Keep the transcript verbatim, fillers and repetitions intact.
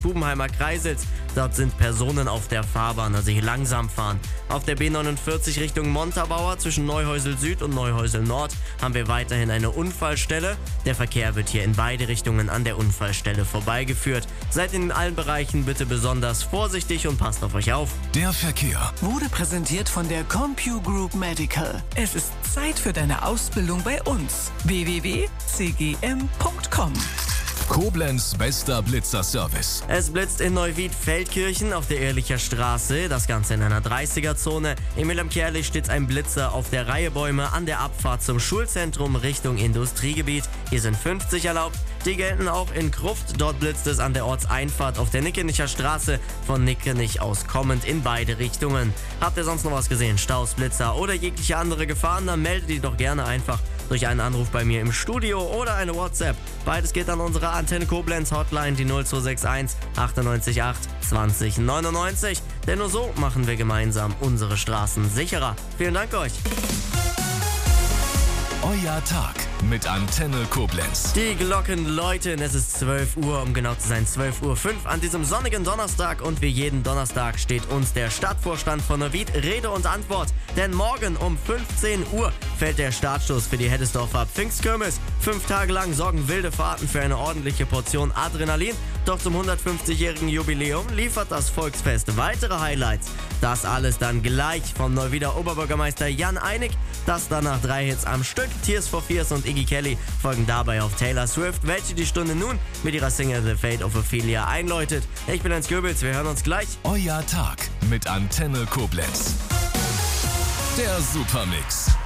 Bubenheimer Kreisels. Dort sind Personen auf der Fahrbahn, also hier langsam fahren. Auf der B neunundvierzig Richtung Montabaur zwischen Neuhäusel Süd und Neuhäusel Nord haben wir weiterhin eine Unfallstelle. Der Verkehr wird hier in beide Richtungen an der Unfallstelle vorbeigeführt. Seid in allen Bereichen bitte besonders vorsichtig und passt auf euch auf. Der Verkehr wurde präsentiert von der CompuGroup Medical. Es ist Zeit für deine Ausbildung bei uns. w w w punkt c g m punkt com. Koblenz bester Blitzerservice. Es blitzt in Neuwied-Feldkirchen auf der Ehrlicher Straße, das Ganze in einer dreißiger-Zone. In Wilhelmkirch steht ein Blitzer auf der Reihe Bäume an der Abfahrt zum Schulzentrum Richtung Industriegebiet. Hier sind fünfzig erlaubt. Die gelten auch in Kruft. Dort blitzt es an der Ortseinfahrt auf der Nickenicher Straße von Nickenich aus kommend in beide Richtungen. Habt ihr sonst noch was gesehen? Staus, Blitzer oder jegliche andere Gefahren? Dann meldet die doch gerne einfach durch einen Anruf bei mir im Studio oder eine WhatsApp. Beides geht an unsere Antenne Koblenz Hotline, die null zwei sechs eins achtundneunzig acht zwanzig neunundneunzig. Denn nur so machen wir gemeinsam unsere Straßen sicherer. Vielen Dank euch. Euer Tag mit Antenne Koblenz. Die Glocken läuten, es ist zwölf Uhr, um genau zu sein zwölf Uhr fünf an diesem sonnigen Donnerstag. Und wie jeden Donnerstag steht uns der Stadtvorstand von Neuwied Rede und Antwort. Denn morgen um fünfzehn Uhr fällt der Startstoß für die Heddesdorfer Pfingstkirmes. Fünf Tage lang sorgen wilde Fahrten für eine ordentliche Portion Adrenalin. Doch zum hundertfünfzigjährigen Jubiläum liefert das Volksfest weitere Highlights. Das alles dann gleich vom Neuwieder Oberbürgermeister Jan Einig. Das dann nach drei Hits am Stück. Tears for Fears und Iggy Kelly folgen dabei auf Taylor Swift, welche die Stunde nun mit ihrer Single The Fate of Ophelia einläutet. Ich bin Heinz Goebels, wir hören uns gleich. Euer Tag mit Antenne Koblenz. Der Supermix.